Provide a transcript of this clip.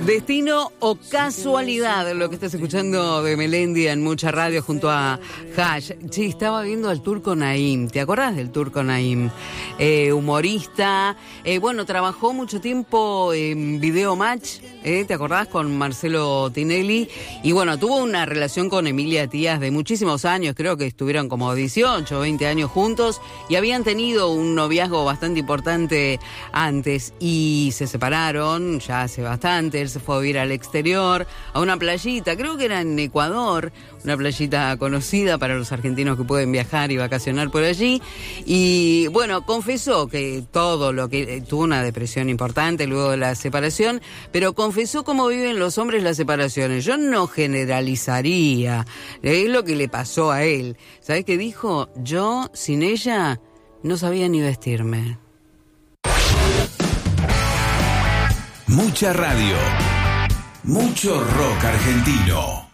Destino o casualidad, lo que estás escuchando de Melendi en Mucha Radio junto a Hash. Sí, estaba viendo al Turco Naim. ¿Te acordás del Turco Naim? Humorista. Bueno, trabajó mucho tiempo en Video Match, ¿te acordás? Con Marcelo Tinelli. Y bueno, tuvo una relación con Emilia Tías de muchísimos años. Creo que estuvieron como 18 o 20 años juntos. Y habían tenido un noviazgo bastante importante antes. Y se separaron ya hace bastante. Él se fue a vivir al exterior, a una playita, creo que era en Ecuador, una playita conocida para los argentinos que pueden viajar y vacacionar por allí. Y bueno, confesó que todo lo que tuvo una depresión importante luego de la separación, pero confesó cómo viven los hombres las separaciones. Yo no generalizaría, es lo que le pasó a él. ¿Sabés qué dijo? Yo, sin ella, no sabía ni vestirme. Mucha radio, mucho rock argentino.